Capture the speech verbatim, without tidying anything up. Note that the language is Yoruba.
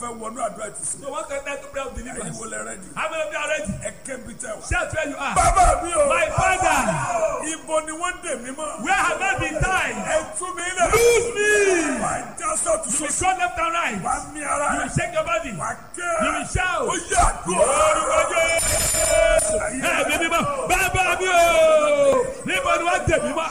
fẹ́ wọnú àdúrà ti sìn. So what can I do prayer of deliverance? Ẹ̀yin wo lẹ ready? How many of you are ready? Ẹ kẹ́bi tẹ wá. Shout where you are. Bàbá mi o. My father. Ibo ni wọ́n dè mí mọ́. Where have I been tied? Ẹ tú mi lẹ̀. Lose me. Wà á já sọ́ọ̀tù You will sọ́ọ̀tù. go left and right. Wà á mi ara You rẹ̀. will shake your body. Wà á ké. You will shout. Ó yà dùn. Orúkọ Jésù. Ẹ bí mímọ́. Bàbá mi o. Níbo ni wọ́n dè mí mọ́?